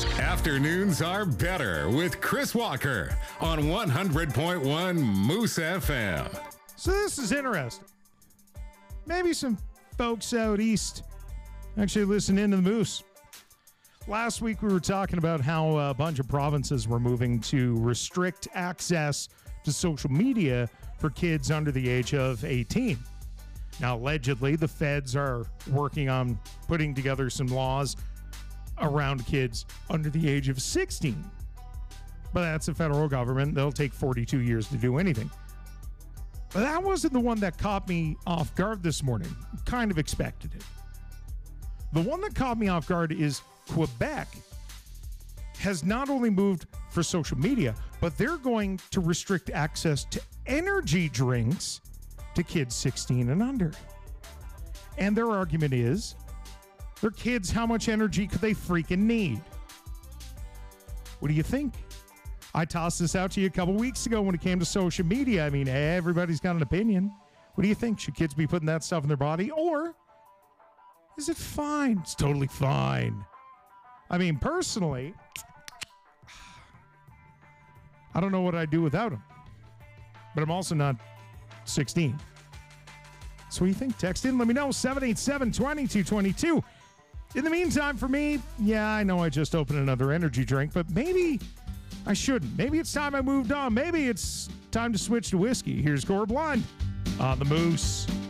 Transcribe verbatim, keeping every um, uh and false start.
Afternoons are better with Chris Walker on one hundred point one Moose F M. So this is interesting. Maybe some folks out east actually listen in to the Moose. Last week we were talking about how a bunch of provinces were moving to restrict access to social media for kids under the age of eighteen. Now, allegedly, the feds are working on putting together some laws around kids under the age of sixteen. But that's the federal government. They'll take forty-two years to do anything. But that wasn't the one that caught me off guard this morning. Kind of expected it. The one that caught me off guard is Quebec has not only moved for social media, but they're going to restrict access to energy drinks to kids sixteen and under. And their argument is, their kids, how much energy could they freaking need? What do you think? I tossed this out to you a couple weeks ago when it came to social media. I mean, everybody's got an opinion. What do you think? Should kids be putting that stuff in their body? Or is it fine? It's totally fine. I mean, personally, I don't know what I'd do without them. But I'm also not sixteen. So what do you think? Text in. Let me know. seven eight seven, two two two two. In the meantime, for me, yeah, I know I just opened another energy drink, but maybe I shouldn't. Maybe it's time I moved on. Maybe it's time to switch to whiskey. Here's Core Blind on the Moose.